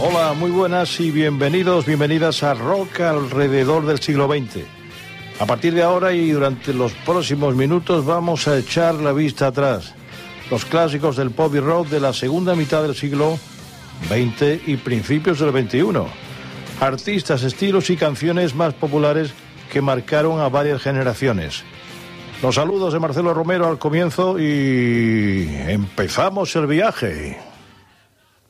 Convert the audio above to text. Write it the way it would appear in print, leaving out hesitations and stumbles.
Hola, muy buenas y bienvenidas a Rock alrededor del siglo XX. A partir de ahora y durante los próximos minutos vamos a echar la vista atrás. Los clásicos del pop y rock de la segunda mitad del siglo XX y principios del XXI. Artistas, estilos y canciones más populares que marcaron a varias generaciones. Los saludos de Marcelo Romero al comienzo y empezamos el viaje.